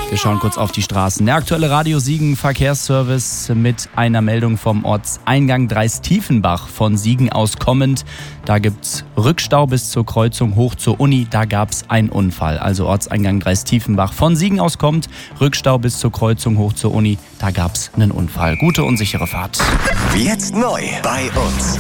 Wir schauen kurz auf die Straßen. Der aktuelle Radio Siegen Verkehrsservice mit einer Meldung vom Ortseingang Dreis-Tiefenbach von Siegen aus kommend. Da gibt's Rückstau bis zur Kreuzung hoch zur Uni. Da gab's einen Unfall. Also Ortseingang Dreis-Tiefenbach von Siegen aus kommt. Rückstau bis zur Kreuzung hoch zur Uni. Da gab's einen Unfall. Gute und sichere Fahrt. Jetzt neu bei uns.